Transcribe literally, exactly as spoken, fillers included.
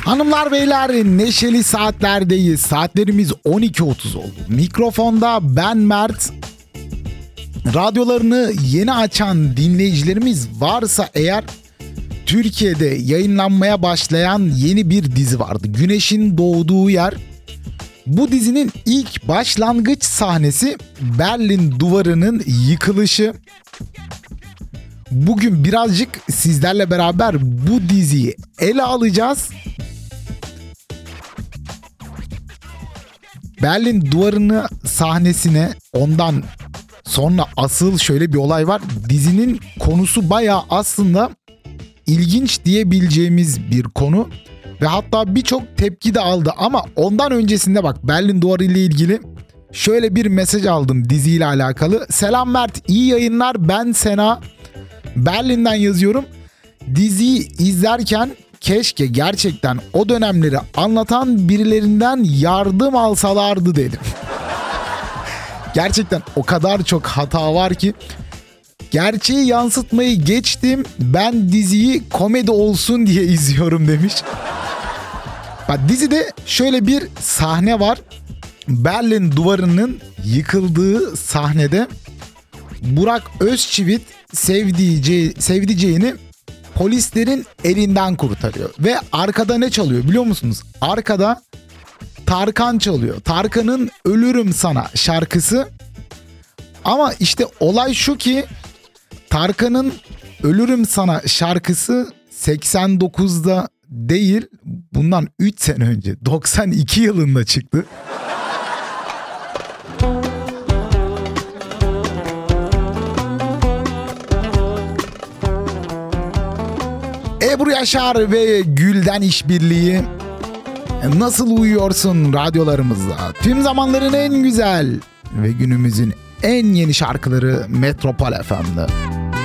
Hanımlar beyler, neşeli saatlerdeyiz. Saatlerimiz on iki otuz oldu. Mikrofonda ben Mert. Radyolarını yeni açan dinleyicilerimiz varsa eğer, Türkiye'de yayınlanmaya başlayan yeni bir dizi vardı. Güneşin Doğduğu Yer. Bu dizinin ilk başlangıç sahnesi Berlin Duvarı'nın yıkılışı. Bugün birazcık sizlerle beraber bu diziyi ele alacağız. Berlin Duvarı'nı sahnesine, ondan sonra asıl şöyle bir olay var. Dizinin konusu bayağı aslında ilginç diyebileceğimiz bir konu. Ve hatta birçok tepki de aldı. Ama ondan öncesinde bak, Berlin Duvarı ile ilgili şöyle bir mesaj aldım diziyle alakalı. Selam Mert, iyi yayınlar, ben Sena. Berlin'den yazıyorum. Diziyi izlerken keşke gerçekten o dönemleri anlatan birilerinden yardım alsalardı dedim. Gerçekten o kadar çok hata var ki. Gerçeği yansıtmayı geçtim, ben diziyi komedi olsun diye izliyorum demiş. Bak, dizide şöyle bir sahne var. Berlin Duvarı'nın yıkıldığı sahnede Burak Özçivit sevdiceği, sevdiceğini polislerin elinden kurtarıyor. Ve arkada ne çalıyor biliyor musunuz? Arkada Tarkan çalıyor. Tarkan'ın Ölürüm Sana şarkısı. Ama işte olay şu ki, Tarkan'ın Ölürüm Sana şarkısı seksen dokuzda değil, bundan üç sene önce doksan iki yılında çıktı. Ebru Yaşar ve Gül'den işbirliği. Nasıl uyuyorsun radyolarımızda? Tüm zamanların en güzel ve günümüzün en yeni şarkıları Metropol F M'de.